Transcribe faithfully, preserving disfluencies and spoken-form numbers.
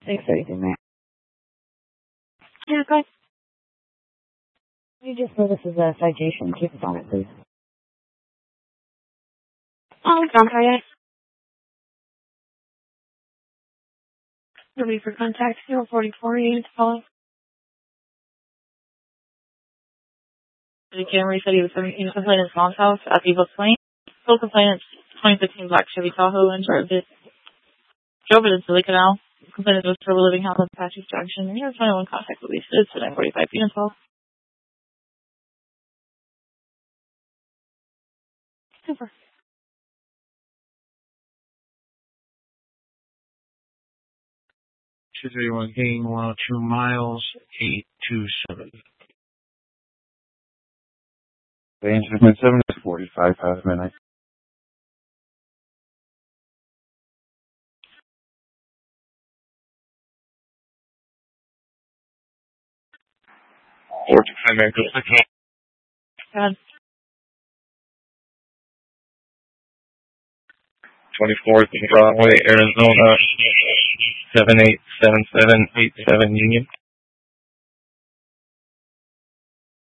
Thanks for anything, man. Yeah, go ahead. You just know this is a citation. Keep it on it, please. Oh, I'm sorry. Ready for contact zero forty-four units follow. The Camry said he was in a complainant's mom's house at Eagle Plain. Full complainant's twenty fifteen black Chevy Tahoe and drove it. Drove it into the canal. Complainant was for living house on Apache Junction. He has twenty-one contact with Lisa. It's nine forty-five units follow. Super. two thirty-one gain one oh two miles, eight two seven. Range movement seven is forty-five past midnight. forty-five minutes. God. twenty-fourth Broadway, Arizona, seven eight seven seven eight seven Union.